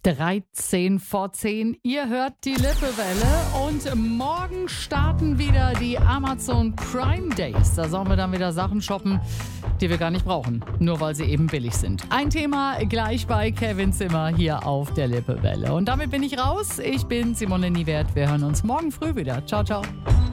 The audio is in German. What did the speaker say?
13 vor 10. Ihr hört die Lippewelle und morgen starten wieder die Amazon Prime Days. Da sollen wir dann wieder Sachen shoppen, die wir gar nicht brauchen, nur weil sie eben billig sind. Ein Thema gleich bei Kevin Zimmer hier auf der Lippewelle. Und damit bin ich raus. Ich bin Simone Niewert. Wir hören uns morgen früh wieder. Ciao, ciao.